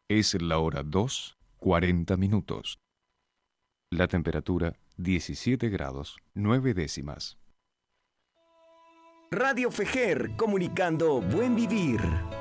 Es la hora 2:40. La temperatura 17 grados 9 décimas. Radio Fejer, comunicando buen vivir.